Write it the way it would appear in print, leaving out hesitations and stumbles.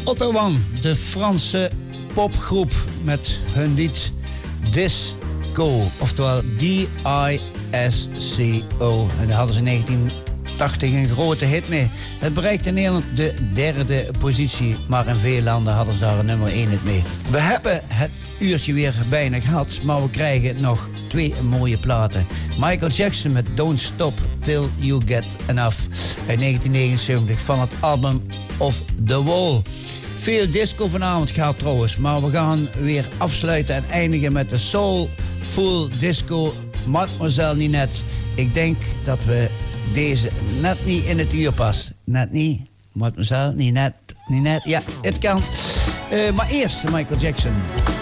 Otto One, de Franse popgroep met hun lied Disco, oftewel D-I-S-C-O. En daar hadden ze in 1980 een grote hit mee. Het bereikte in Nederland de 3e positie, maar in veel landen hadden ze daar een nummer 1 hit mee. We hebben het uurtje weer bijna gehad, maar we krijgen nog 2 mooie platen. Michael Jackson met Don't Stop Till You Get Enough uit 1979 van het album Off The Wall. Veel disco vanavond gaat trouwens, maar we gaan weer afsluiten en eindigen met de soulful disco Mademoiselle Ninette. Ik denk dat we deze net niet in het uur past. Net niet. Mademoiselle Ninette. Ja, het kan. Maar eerst Michael Jackson.